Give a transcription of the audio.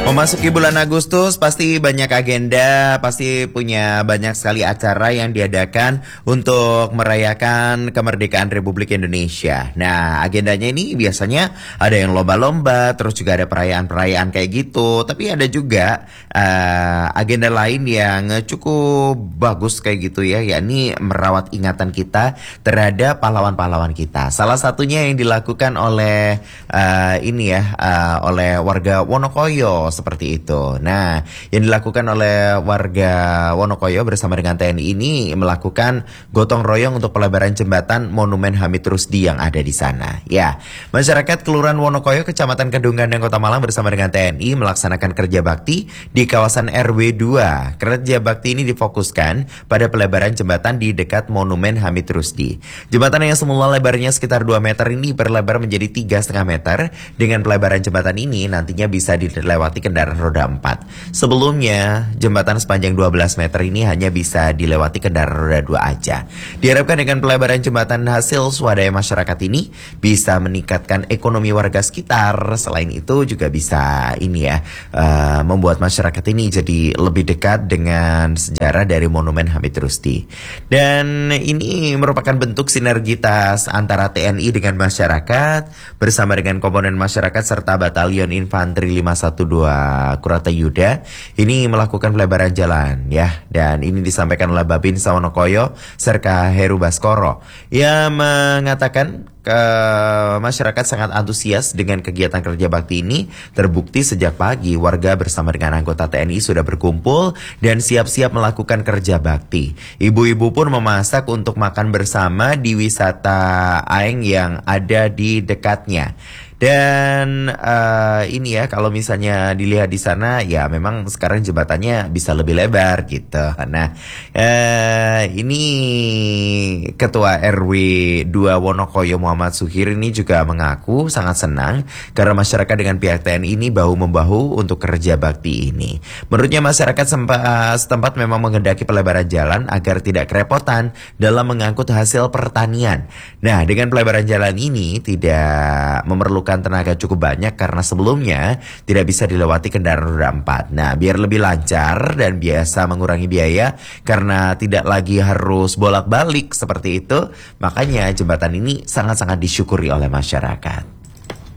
Memasuki bulan Agustus pasti banyak agenda, pasti punya banyak sekali acara yang diadakan untuk merayakan kemerdekaan Republik Indonesia. Nah, agendanya ini biasanya ada yang lomba-lomba, terus juga ada perayaan-perayaan kayak gitu. Tapi ada juga agenda lain yang cukup bagus kayak gitu ya, yakni merawat ingatan kita terhadap pahlawan-pahlawan kita. Salah satunya yang dilakukan oleh oleh warga Wonokoyo seperti itu. Nah, yang dilakukan oleh warga Wonokoyo bersama dengan TNI ini melakukan gotong royong untuk pelebaran jembatan Monumen Hamid Rusdi yang ada di sana. Ya, masyarakat Kelurahan Wonokoyo, Kecamatan Kedungandang, Kota Malang bersama dengan TNI melaksanakan kerja bakti di kawasan RW 2. Kerja bakti ini difokuskan pada pelebaran jembatan di dekat Monumen Hamid Rusdi. Jembatan yang semula lebarnya sekitar 2 meter ini berlebar menjadi 3,5 meter. Dengan pelebaran jembatan ini nantinya bisa dilewati kendaraan roda 4. Sebelumnya, jembatan sepanjang 12 meter ini hanya bisa dilewati kendaraan roda 2 aja. Diharapkan dengan pelebaran jembatan hasil swadaya masyarakat ini bisa meningkatkan ekonomi warga sekitar. Selain itu juga bisa membuat masyarakat ini jadi lebih dekat dengan sejarah dari Monumen Hamid Rusdi. Dan ini merupakan bentuk sinergitas antara TNI dengan masyarakat bersama dengan komponen masyarakat serta Batalion Infanteri 512 Kuratayuda ini melakukan pelebaran jalan ya, dan ini disampaikan oleh Babinsa Wonokoyo serta Heru Baskoro yang mengatakan masyarakat sangat antusias dengan kegiatan kerja bakti ini. Terbukti sejak pagi warga bersama dengan anggota TNI sudah berkumpul dan siap-siap melakukan kerja bakti. Ibu-ibu pun memasak untuk makan bersama di wisata Aeng yang ada di dekatnya. Dan kalau misalnya dilihat di sana ya memang sekarang jembatannya bisa lebih lebar gitu. Nah, ini Ketua RW 2 Wonokoyo Muhammad Suhir ini juga mengaku sangat senang karena masyarakat dengan pihak TNI ini bahu-membahu untuk kerja bakti ini. Menurutnya masyarakat setempat memang menghendaki pelebaran jalan agar tidak kerepotan dalam mengangkut hasil pertanian. Nah, dengan pelebaran jalan ini tidak memerlukan tenaga cukup banyak karena sebelumnya tidak bisa dilewati kendaraan roda 4. Nah, biar lebih lancar dan biasa mengurangi biaya karena tidak lagi harus bolak-balik seperti itu, makanya jembatan ini sangat-sangat disyukuri oleh masyarakat.